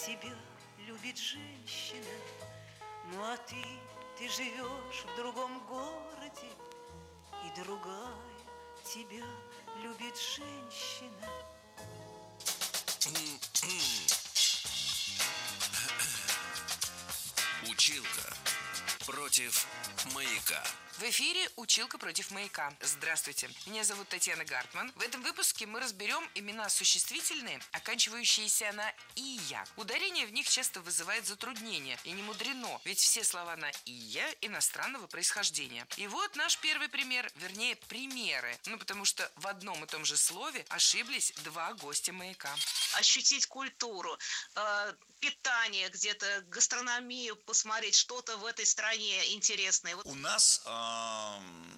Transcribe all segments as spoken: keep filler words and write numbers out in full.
тебя любит женщина. Ну а ты, ты живешь в другом городе, и другая тебя любит женщина. Училка против маяка. В эфире «Училка против маяка». Здравствуйте, меня зовут Татьяна Гартман. В этом выпуске мы разберем имена существительные, оканчивающиеся на «ия». Ударение в них часто вызывает затруднения, и не мудрено, ведь все слова на «ия» иностранного происхождения. И вот наш первый пример, вернее примеры, ну потому что в одном и том же слове ошиблись два гостя маяка. Ощутить культуру, э, питание где-то, гастрономию, посмотреть что-то в этой стране интересное. У нас э,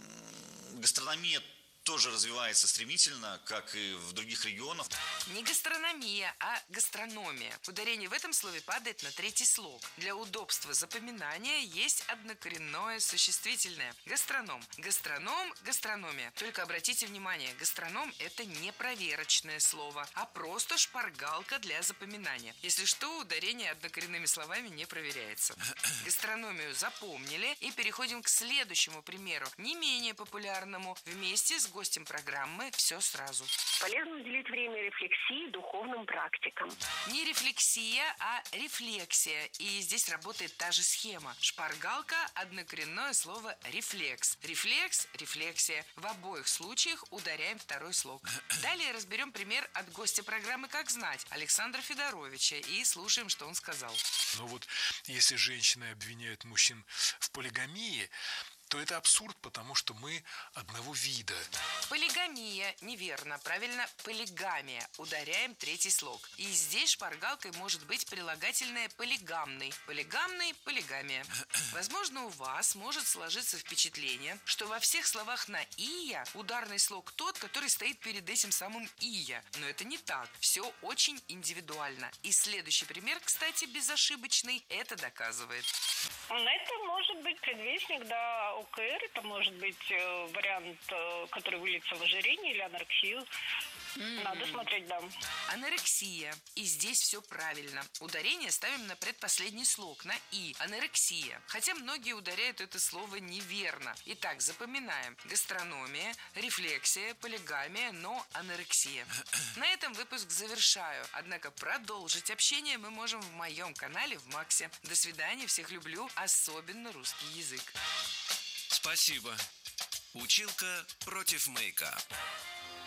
гастрономия тоже развивается стремительно, как и в других регионах. Не гастрономия, а гастрономия. Ударение в этом слове падает на третий слог. Для удобства запоминания есть однокоренное существительное. Гастроном. Гастроном, гастрономия. Только обратите внимание, гастроном – это не проверочное слово, а просто шпаргалка для запоминания. Если что, ударение однокоренными словами не проверяется. Гастрономию запомнили и переходим к следующему примеру, не менее популярному, вместе с гостем программы «Все сразу». Полезно уделить время рефлексии, духовным практикам. Не рефлексия, а рефлексия. И здесь работает та же схема. Шпаргалка – однокоренное слово «рефлекс». Рефлекс, рефлексия. В обоих случаях ударяем второй слог. Далее разберем пример от гостя программы «Как знать» Александра Федоровича и слушаем, что он сказал. Но вот если женщины обвиняют мужчин в полигамии, то это абсурд, потому что мы одного вида. Полигамия. Неверно. Правильно, полигамия. Ударяем третий слог. И здесь шпаргалкой может быть прилагательное полигамный. Полигамный, полигамия. Возможно, у вас может сложиться впечатление, что во всех словах на «ия» ударный слог тот, который стоит перед этим самым «ия». Но это не так. Все очень индивидуально. И следующий пример, кстати, безошибочный, это доказывает. Это может быть предвестник, да, ОКР, это может быть э, вариант, э, который выльется в ожирение или анорексию. Mm-hmm. Надо смотреть, да. Анорексия. И здесь все правильно. Ударение ставим на предпоследний слог, на «и». Анорексия. Хотя многие ударяют это слово неверно. Итак, запоминаем. Гастрономия, рефлексия, полигамия, но анорексия. На этом выпуск завершаю. Однако продолжить общение мы можем в моем канале в Максе. До свидания. Всех люблю. Особенно русский язык. Спасибо. Училка против маяка.